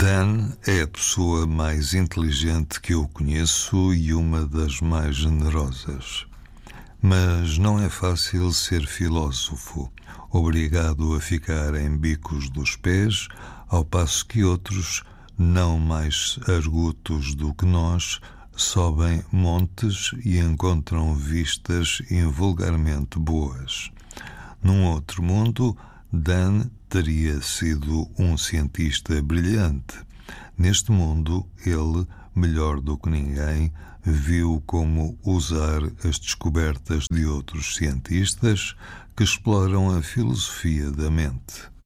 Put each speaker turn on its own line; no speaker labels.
Dan é a pessoa mais inteligente que eu conheço e uma das mais generosas. Mas não é fácil ser filósofo, obrigado a ficar em bicos dos pés, ao passo que outros, não mais argutos do que nós, sobem montes e encontram vistas invulgarmente boas. Num outro mundo, Dan teria sido um cientista brilhante. Neste mundo, ele, melhor do que ninguém, viu como usar as descobertas de outros cientistas que exploram a filosofia da mente.